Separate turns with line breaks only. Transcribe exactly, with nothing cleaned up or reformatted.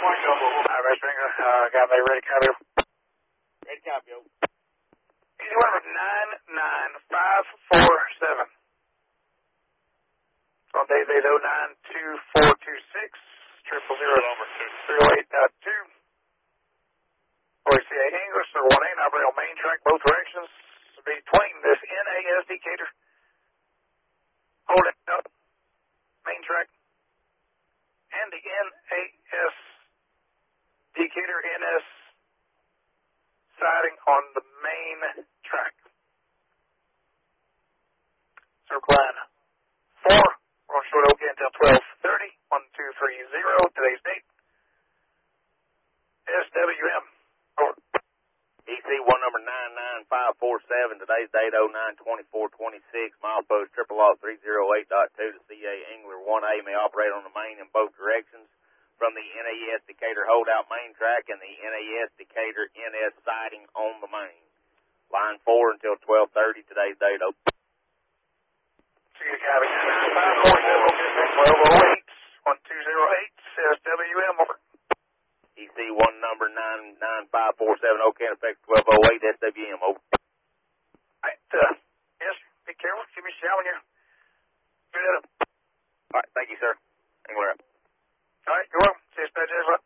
Alright, West Ringer, uh, got me ready, copy.
Ready, copy, yo.
Easy one number nine nine five four seven. On days eight oh nine two four two six, triple zero over three oh eight dot two. O C A English, or one eight, operate on main track, both directions, between this N A S Decatur. Hold it up, main track, and the N A S Decatur N S siding on the main track. Circle line four, we're on short okay until twelve thirty, one two three zero, today's date. S W M, over.
E C one number nine nine five four seven, today's date oh nine twenty-four twenty-six, milepost triple aught three oh eight dot two to C A Engler one A may operate on the main in both directions from the N A S Decatur holdout main track and the N A S Decatur N S siding on the main. Line four until twelve thirty, today's date open.
See you, copy. nine five four seven, twelve oh eight, one two zero eight, S W M, over.
E C one number nine nine five four seven, okay, in effect twelve oh eight, S W M, over.
Alright, uh, yes, be careful, give me a shout when you're good at it.
Alright, thank you, sir. Engler up.
Alright, you're welcome. See you, Dispatch.